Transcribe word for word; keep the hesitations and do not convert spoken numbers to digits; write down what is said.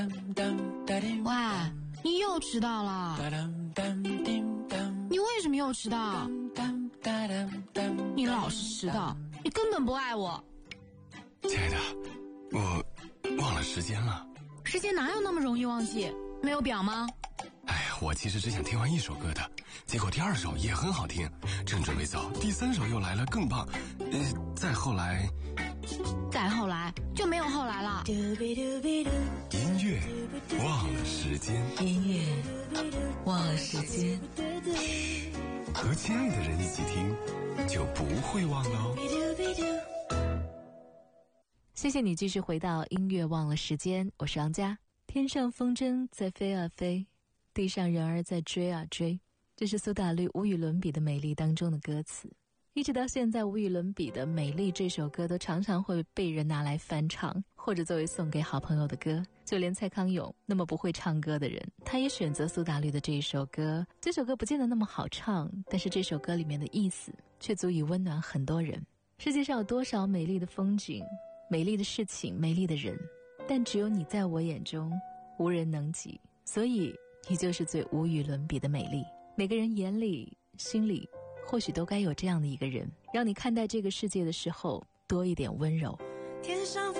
喂，你又迟到了。你为什么又迟到？你老是迟到，你根本不爱我。 亲爱的，我忘了时间了。 时间哪有那么容易忘记？没有表吗？ 哎呀，我其实只想听完一首歌的，结果第二首也很好听，正准备走，第三首又来了，更棒。呃，再后来， 再后来就没有后来了。 音乐忘了时间， 音乐忘了时间， 和亲爱的人一起听，就不会忘了哦。 谢谢你继续回到音乐忘了时间，我是杨佳。天上风筝在飞啊飞，地上人儿在追啊追，这是苏打绿无与伦比的美丽当中的歌词。一直到现在，无与伦比的美丽这首歌都常常会被人拿来翻唱，或者作为送给好朋友的歌。就连蔡康永那么不会唱歌的人，他也选择苏打绿的这一首歌。这首歌不见得那么好唱，但是这首歌里面的意思却足以温暖很多人。世界上有多少美丽的风景，美丽的事情，美丽的人，但只有你在我眼中无人能及，所以你就是最无与伦比的美丽。每个人眼里心里或许都该有这样的一个人，让你看待这个世界的时候多一点温柔。 天上